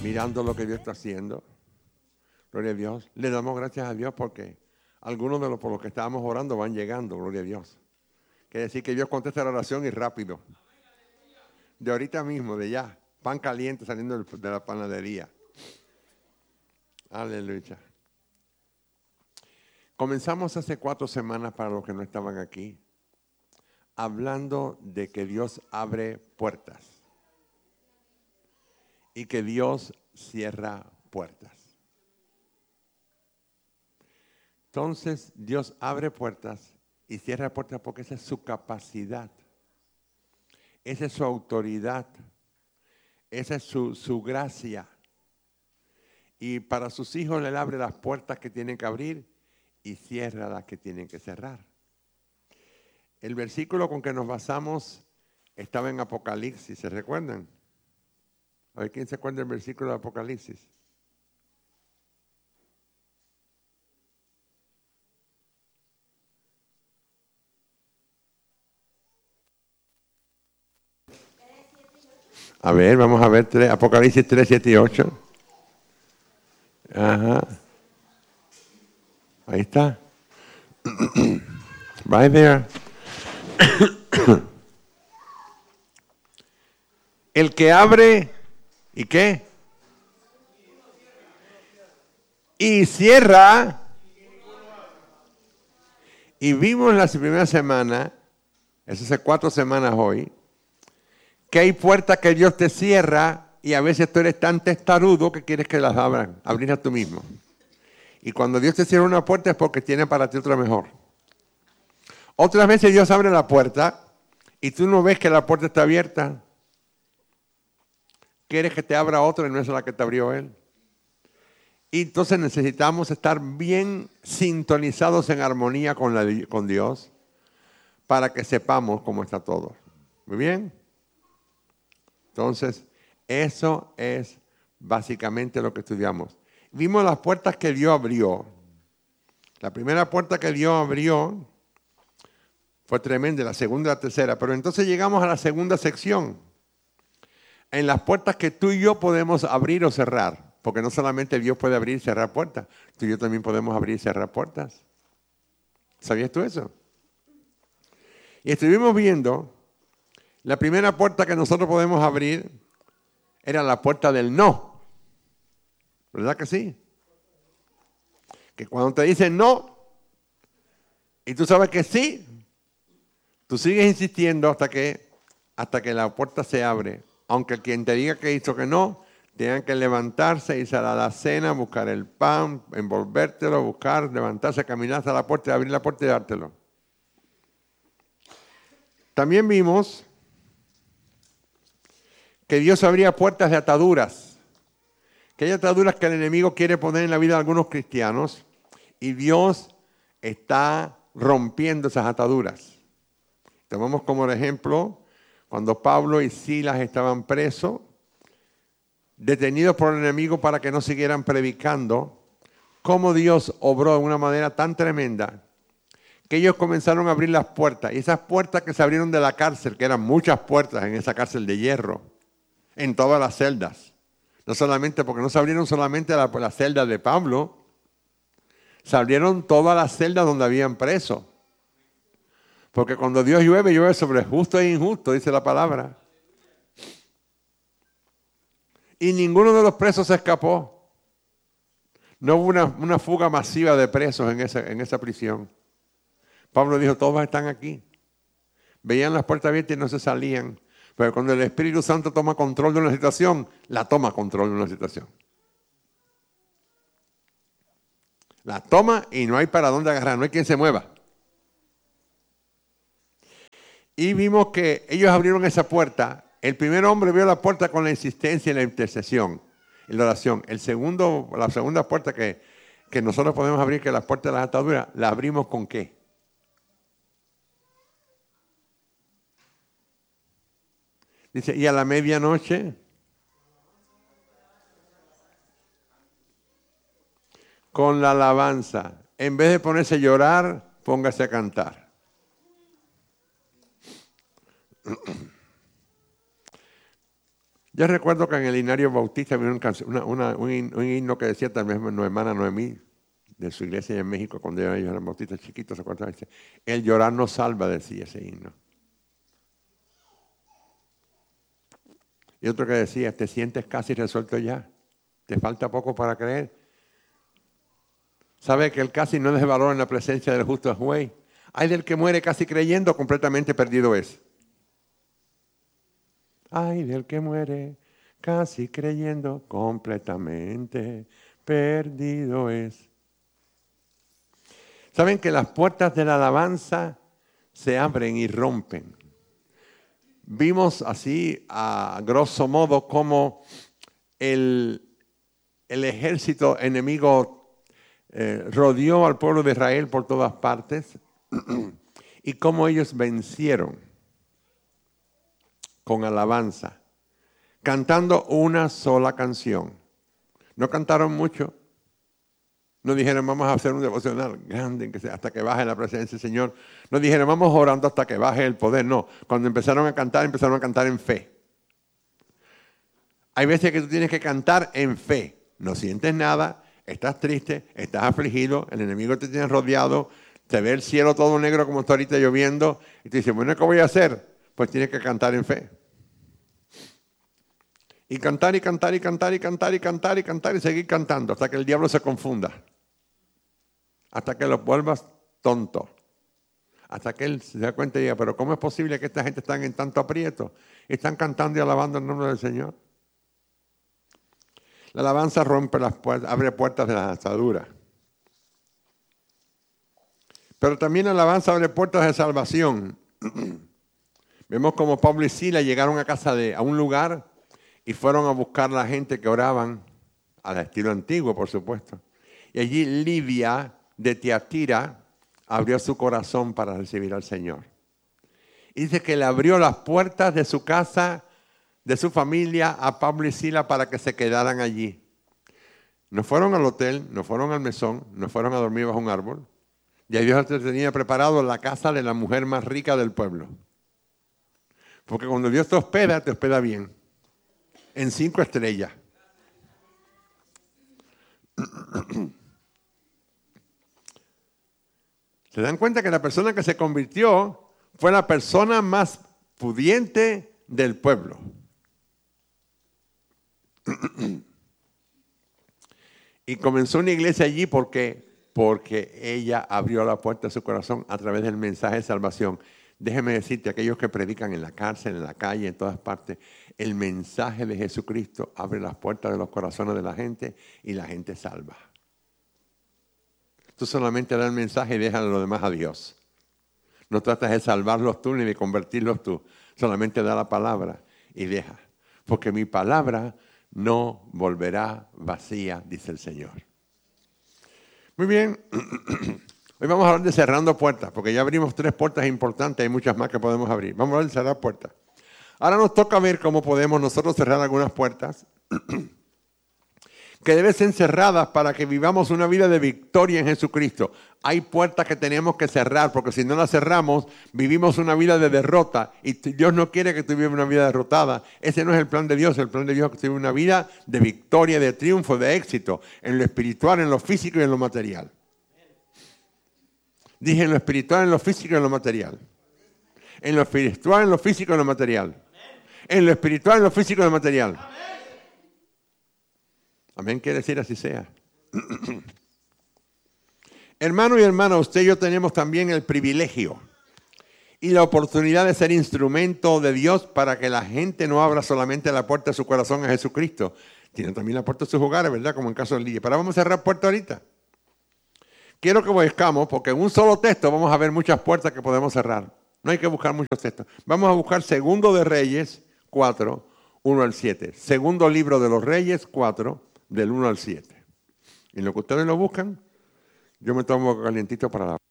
mirando lo que Dios está haciendo. Gloria a Dios. Le damos gracias a Dios porque algunos de los por los que estábamos orando van llegando, gloria a Dios. Quiere decir que Dios contesta la oración y rápido. De ahorita mismo, de ya. Pan caliente saliendo de la panadería. Aleluya. Comenzamos hace 4 semanas, para los que no estaban aquí, hablando de que Dios abre puertas y que Dios cierra puertas. Entonces, Dios abre puertas y cierra puertas porque esa es su capacidad, esa es su autoridad, esa es su gracia. Y para sus hijos Él abre las puertas que tienen que abrir y cierra las que tienen que cerrar. El versículo con que nos basamos estaba en Apocalipsis, ¿se recuerdan? A ver, ¿quién se acuerda del versículo de Apocalipsis? A ver, vamos a ver Apocalipsis 3, 7 y 8. Ajá. Ahí está. Right there. El que abre, ¿y qué? Y cierra. Y vimos la primera semana, eso hace 4 semanas hoy, que hay puertas que Dios te cierra y a veces tú eres tan testarudo que quieres que las abran, abrirlas tú mismo. Y cuando Dios te cierra una puerta es porque tiene para ti otra mejor. Otras veces Dios abre la puerta y tú no ves que la puerta está abierta. Quieres que te abra otra y no es la que te abrió Él. Y entonces necesitamos estar bien sintonizados en armonía con Dios para que sepamos cómo está todo. ¿Muy bien? Entonces, eso es básicamente lo que estudiamos. Vimos las puertas que Dios abrió. La primera puerta que Dios abrió fue tremenda, la segunda y la tercera. Pero entonces llegamos a la segunda sección. En las puertas que tú y yo podemos abrir o cerrar. Porque no solamente Dios puede abrir y cerrar puertas. Tú y yo también podemos abrir y cerrar puertas. ¿Sabías tú eso? Y estuvimos viendo, la primera puerta que nosotros podemos abrir era la puerta del no. ¿Verdad que sí? Que cuando te dicen no, y tú sabes que sí, tú sigues insistiendo hasta que la puerta se abre. Aunque quien te diga que hizo que no, tengan que levantarse, irse a la cena, buscar el pan, envolvértelo, buscar, levantarse, caminar hasta la puerta, abrir la puerta y dártelo. También vimos que Dios abría puertas de ataduras. Que hay ataduras que el enemigo quiere poner en la vida de algunos cristianos y Dios está rompiendo esas ataduras. Tomamos como ejemplo cuando Pablo y Silas estaban presos, detenidos por el enemigo para que no siguieran predicando, cómo Dios obró de una manera tan tremenda que ellos comenzaron a abrir las puertas. Y esas puertas que se abrieron de la cárcel, que eran muchas puertas en esa cárcel de hierro, en todas las celdas. No solamente, porque no se abrieron solamente la celda de Pablo, se abrieron todas las celdas donde habían presos. Porque cuando Dios llueve, llueve sobre justo e injusto, dice la palabra. Y ninguno de los presos se escapó. No hubo una fuga masiva de presos en esa prisión. Pablo dijo, todos están aquí. Veían las puertas abiertas y no se salían. Pero cuando el Espíritu Santo toma control de una situación, la toma control de una situación. La toma y no hay para dónde agarrar, no hay quien se mueva. Y vimos que ellos abrieron esa puerta. El primer hombre vio la puerta con la insistencia y la intercesión, en la oración. La segunda puerta que nosotros podemos abrir, que es la puerta de las ataduras, la abrimos ¿con qué? Dice, y a la medianoche, con la alabanza. En vez de ponerse a llorar, póngase a cantar. Yo recuerdo que en el Himnario Bautista había un himno que decía también nuestra hermana Noemí, de su iglesia en México, cuando ellos eran bautistas chiquitos, ¿se acuerdan? El llorar no salva, decía ese himno. Y otro que decía, te sientes casi resuelto ya, te falta poco para creer. ¿Sabe que el casi no es de valor en la presencia del justo juez? Ay del que muere casi creyendo, completamente perdido es. Ay del que muere casi creyendo, completamente perdido es. ¿Saben que las puertas de la alabanza se abren y rompen? Vimos así, a grosso modo, cómo el ejército enemigo rodeó al pueblo de Israel por todas partes y cómo ellos vencieron con alabanza, cantando una sola canción. No cantaron mucho. No dijeron, vamos a hacer un devocional grande hasta que baje la presencia del Señor. No dijeron, vamos orando hasta que baje el poder. No, cuando empezaron a cantar en fe. Hay veces que tú tienes que cantar en fe. No sientes nada, estás triste, estás afligido, el enemigo te tiene rodeado, te ve el cielo todo negro como está ahorita lloviendo, y te dice, bueno, ¿qué voy a hacer? Pues tienes que cantar en fe. Y cantar y cantar y cantar y cantar y cantar y cantar y seguir cantando hasta que el diablo se confunda. Hasta que los vuelvas tontos. Hasta que él se da cuenta y diga, pero ¿cómo es posible que esta gente esté en tanto aprieto? Y están cantando y alabando el nombre del Señor. La alabanza rompe las puertas, abre puertas de las ataduras. Pero también la alabanza abre puertas de salvación. Vemos como Pablo y Sila llegaron a un lugar y fueron a buscar a la gente que oraban, al estilo antiguo, por supuesto. Y allí Lidia de Tiatira abrió su corazón para recibir al Señor. Y dice que le abrió las puertas de su casa, de su familia, a Pablo y Sila para que se quedaran allí. No fueron al hotel, no fueron al mesón, no fueron a dormir bajo un árbol. Ya Dios tenía preparado la casa de la mujer más rica del pueblo. Porque cuando Dios te hospeda bien. En 5 estrellas. ¿Se dan cuenta que la persona que se convirtió fue la persona más pudiente del pueblo? Y comenzó una iglesia allí porque ella abrió la puerta de su corazón a través del mensaje de salvación. Déjeme decirte, aquellos que predican en la cárcel, en la calle, en todas partes, el mensaje de Jesucristo abre las puertas de los corazones de la gente y la gente salva. Tú solamente das el mensaje y dejas lo demás a Dios. No tratas de salvarlos tú ni de convertirlos tú. Solamente da la palabra y deja. Porque mi palabra no volverá vacía, dice el Señor. Muy bien. Hoy vamos a hablar de cerrando puertas, porque ya abrimos 3 puertas importantes, hay muchas más que podemos abrir. Vamos a hablar de cerrar puertas. Ahora nos toca ver cómo podemos nosotros cerrar algunas puertas que deben ser cerradas para que vivamos una vida de victoria en Jesucristo. Hay puertas que tenemos que cerrar, porque si no las cerramos, vivimos una vida de derrota. Y Dios no quiere que tú vivas una vida derrotada. Ese no es el plan de Dios. El plan de Dios es que tú vivas una vida de victoria, de triunfo, de éxito, en lo espiritual, en lo físico y en lo material. Dije en lo espiritual, en lo físico y en lo material. En lo espiritual, en lo físico y en lo material. En lo espiritual, en lo físico y en lo material. Amén, quiere decir así sea. Hermano y hermana, usted y yo tenemos también el privilegio y la oportunidad de ser instrumento de Dios para que la gente no abra solamente la puerta de su corazón a Jesucristo. Tiene también la puerta de sus hogares, ¿verdad? Como en caso de Lidia. Pero vamos a cerrar puerta ahorita. Quiero que buscamos, porque en un solo texto vamos a ver muchas puertas que podemos cerrar. No hay que buscar muchos textos. Vamos a buscar Segundo de Reyes 4, 1 al 7. Segundo libro de los Reyes 4, del 1 al 7. Y en lo que ustedes lo buscan, yo me tomo calientito para la...